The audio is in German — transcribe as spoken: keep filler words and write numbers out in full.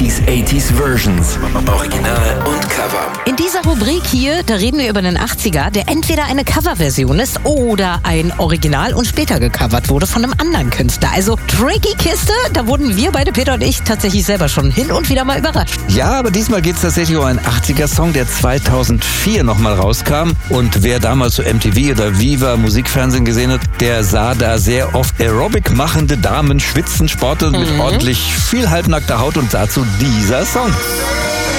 siebziger, achtziger Versions. Original und Cover. In dieser Rubrik hier, da reden wir über einen achtziger, der entweder eine Coverversion ist oder ein Original und später gecovert wurde von einem anderen Künstler. Also tricky Kiste, da wurden wir beide, Peter und ich, tatsächlich selber schon hin und wieder mal überrascht. Ja, aber diesmal geht es tatsächlich um einen achtziger-Song, der zweitausendvier nochmal rauskam. Und wer damals so M T V oder Viva Musikfernsehen gesehen hat, der sah da sehr oft Aerobic machende Damen schwitzen, sporteln mit Mhm. ordentlich viel halbnackter Haut und dazu dieser Song.